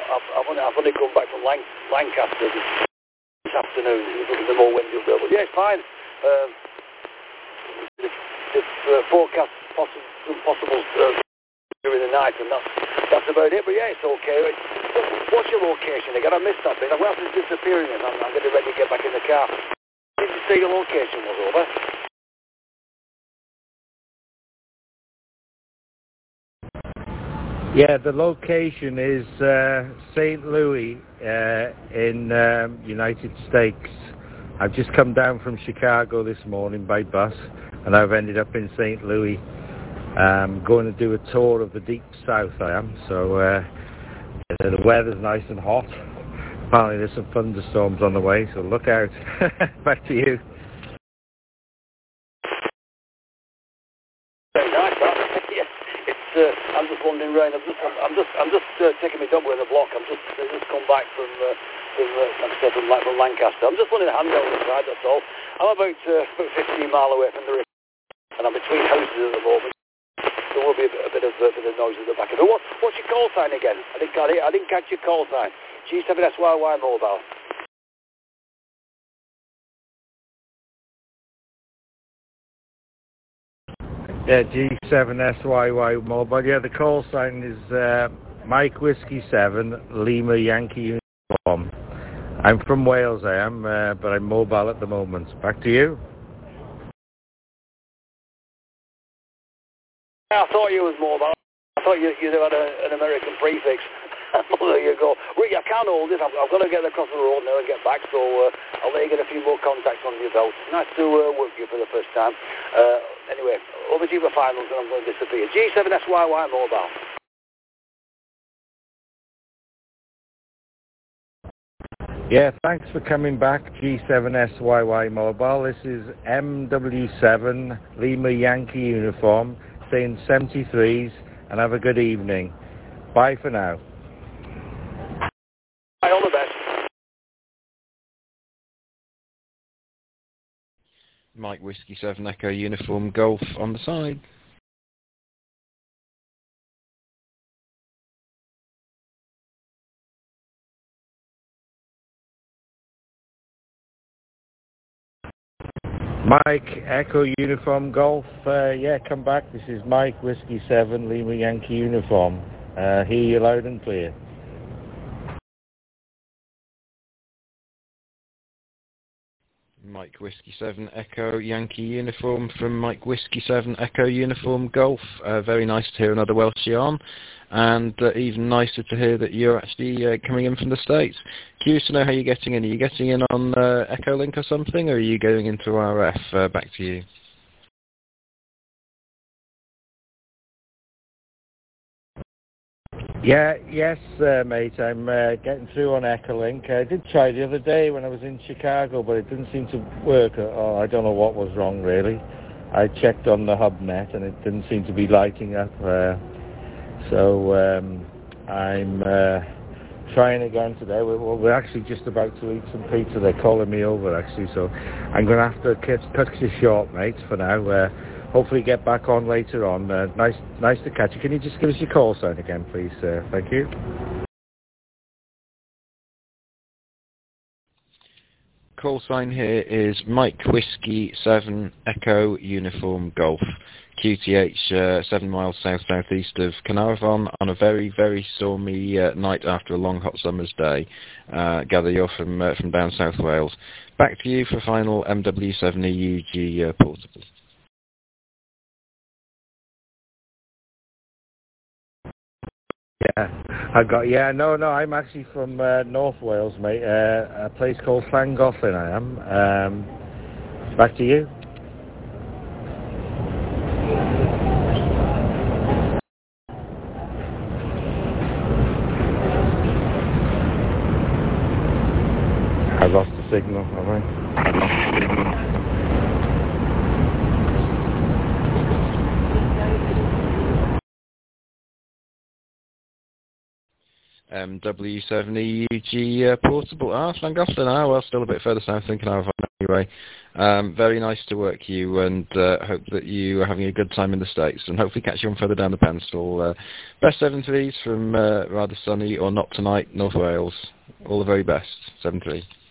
I've only come back from Lancaster this afternoon. It's looking a bit more windy up there, but yeah, it's fine. The forecast possible during the night, and that's about it. But yeah, it's okay. What's your location again? I missed that bit. I'm after disappearing, and I'm getting ready to get back in the car. Did you say your location was over? Yeah, the location is St. Louis in United States. I've just come down from Chicago this morning by bus, and I've ended up in St. Louis. Going to do a tour of the deep south, I am. So the weather's nice and hot. Apparently there's some thunderstorms on the way, so look out. Back to you. Very nice, that. Yeah, I'm just wandering around. I'm just taking my dog with a block. I just come back from Lancaster. I'm just running a handrail on the side. That's all. I'm about 15 miles away from the river, and I'm between houses at the moment. There will be a bit of noise at the back of it. What's your call sign again? I didn't catch your call sign. G7SYY mobile. Yeah, G7SYY mobile. Yeah, the call sign is Mike Whiskey 7 Lima Yankee Uniform. I'm from Wales, I am, but I'm mobile at the moment. Back to you. I thought you was mobile. I thought you'd have had an American prefix. Well, there you go. Well, I can't hold it. I've got to get across the road now and get back, so I'll let you get a few more contacts on your belt. Nice to work with you for the first time. Anyway, over to you for finals, and I'm going to disappear. G7SYY mobile. Yeah, thanks for coming back, G7SYY mobile. This is MW7 Lima Yankee Uniform, saying 73s, and have a good evening. Bye for now. Bye, all the best. Mike Whiskey 7 Echo Uniform Golf on the side. Mike Echo Uniform Golf. Yeah, come back. This is Mike Whiskey 7 Lima Yankee Uniform. Hear you loud and clear. Mike Whiskey 7 Echo Yankee Uniform from Mike Whiskey 7 Echo Uniform Golf. Very nice to hear another Welsh yarn, and even nicer to hear that you're actually coming in from the States. Curious to know how you're getting in. Are you getting in on Echolink or something, or are you going into RF? Back to you. Yeah, yes, mate. I'm getting through on Echolink. I did try the other day when I was in Chicago, but it didn't seem to work. I don't know what was wrong, really. I checked on the HubNet, and it didn't seem to be lighting up. So I'm trying again today. We're actually just about to eat some pizza. They're calling me over, actually, so I'm going to have to cut you short, mate, for now. Hopefully get back on later on. Nice to catch you. Can you just give us your call sign again, please? Thank you. Call sign here is Mike Whiskey 7 Echo Uniform Golf. QTH 7 miles south-southeast of Carnarvon on a very, very stormy night after a long hot summer's day. Gather you're from down South Wales. Back to you for final MW7 EUG portable. Yeah, no, I'm actually from North Wales, mate, a place called Llangollen I am. Back to you. I lost the signal, have I? W7EUG portable. Llangollen. Well, still a bit further south than Carnarvon anyway. Very nice to work you, and hope that you are having a good time in the States, and hopefully catch you on further down the Peninsula. Best 7-3s from rather sunny or not tonight North Wales. All the very best. 7-3.